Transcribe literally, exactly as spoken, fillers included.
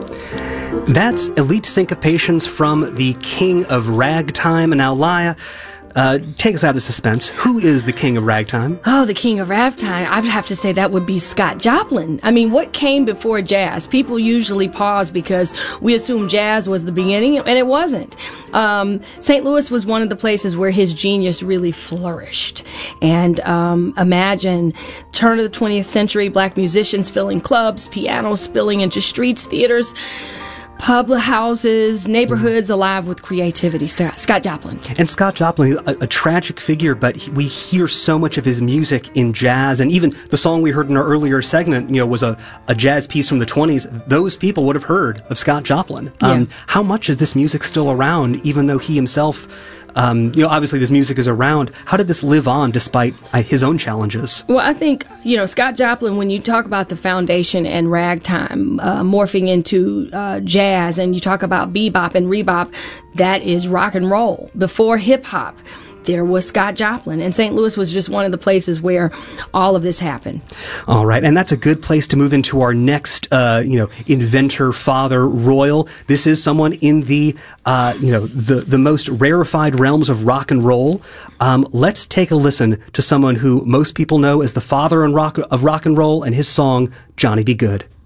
That's Elite Syncopations from the King of Ragtime. And now, Laya, uh, take us out of suspense. Who is the King of Ragtime? Oh, the King of Ragtime. I would have to say that would be Scott Joplin. I mean, what came before jazz? People usually pause because we assume jazz was the beginning, and it wasn't. Um, Saint Louis was one of the places where his genius really flourished. And um, imagine turn of the twentieth century, black musicians filling clubs, pianos spilling into streets, theaters, pub houses, neighborhoods alive with creativity. Scott Joplin. And Scott Joplin, a, a tragic figure, but he, we hear so much of his music in jazz. And even the song we heard in our earlier segment, you know, was a, a jazz piece from the twenties. Those people would have heard of Scott Joplin. Um, yeah. How much is this music still around, even though he himself... Um, you know, obviously this music is around. How did this live on despite uh, his own challenges? Well, I think, you know, Scott Joplin, when you talk about the foundation and ragtime uh, morphing into uh, jazz, and you talk about bebop and rebop, that is rock and roll. Before hip hop, there was Scott Joplin, and Saint Louis was just one of the places where all of this happened. All right, and that's a good place to move into our next, uh, you know, inventor, father, royal. This is someone in the, uh, you know, the the most rarefied realms of rock and roll. Um, let's take a listen to someone who most people know as the father in rock, of rock and roll, and his song "Johnny Be Good."